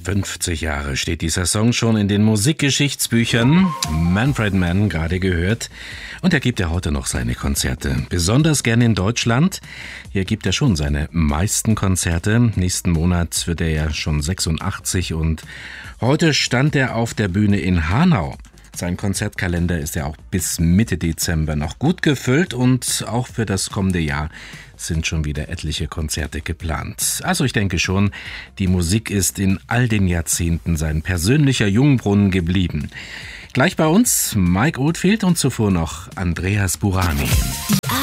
50 Jahre steht dieser Song schon in den Musikgeschichtsbüchern. Manfred Mann, gerade gehört. Und er gibt ja heute noch seine Konzerte. Besonders gerne in Deutschland. Hier gibt er schon seine meisten Konzerte. Nächsten Monat wird er ja schon 86 und heute stand er auf der Bühne in Hanau. Sein Konzertkalender ist ja auch bis Mitte Dezember noch gut gefüllt und auch für das kommende Jahr sind schon wieder etliche Konzerte geplant. Also ich denke schon, die Musik ist in all den Jahrzehnten sein persönlicher Jungbrunnen geblieben. Gleich bei uns Mike Oldfield und zuvor noch Andreas Burani.